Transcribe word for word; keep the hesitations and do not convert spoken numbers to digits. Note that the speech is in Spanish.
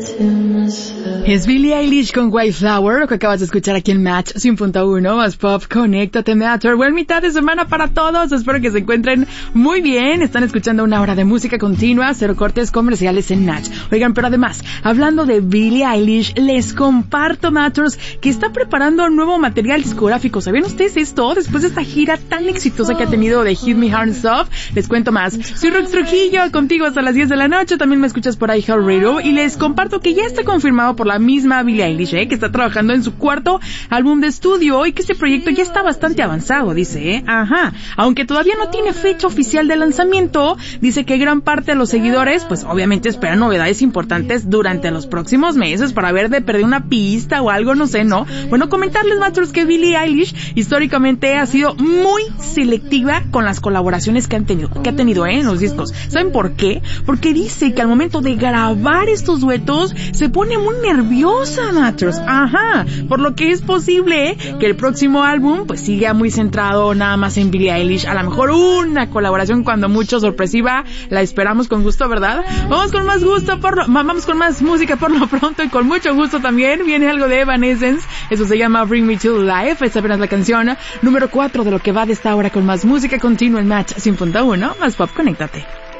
Es Billie Eilish con White Flower, lo que acabas de escuchar aquí en Match cien punto uno, más pop, conéctate Matter. Buen mitad de semana para todos, espero que se encuentren muy bien. Están escuchando una hora de música continua, cero cortes comerciales en Match. Oigan, pero además, hablando de Billie Eilish, les comparto, Matters, que está preparando un nuevo material discográfico. ¿Sabían ustedes esto? Después de esta gira tan exitosa que ha tenido de Hit Me Hard and Soft, les cuento más. Soy Rox Trujillo, contigo hasta las diez de la noche, también me escuchas por ahí Radio, y les comparto que ya está confirmado por la misma Billie Eilish, ¿eh? que está trabajando en su cuarto álbum de estudio y que este proyecto ya está bastante avanzado, dice, ¿eh? Ajá. Aunque todavía no tiene fecha oficial de lanzamiento, dice que gran parte de los seguidores, pues obviamente esperan novedades importantes durante los próximos meses para ver de perder una pista o algo, no sé, ¿no? Bueno, comentarles, Matros, que Billie Eilish históricamente ha sido muy selectiva con las colaboraciones que han tenido, que ha tenido, ¿eh? en los discos. ¿Saben por qué? Porque dice que al momento de grabar estos duetos se pone muy nerviosa, Matters. Ajá. Por lo que es posible que el próximo álbum pues siga muy centrado nada más en Billie Eilish. A lo mejor una colaboración cuando mucho sorpresiva. La esperamos con gusto, ¿verdad? Vamos con más gusto por lo, vamos con más música por lo pronto y con mucho gusto también. Viene algo de Evanescence. Eso se llama Bring Me to Life. Es apenas la canción número cuatro de lo que va de esta hora con más música continua en Match cien punto uno. Más pop, conéctate.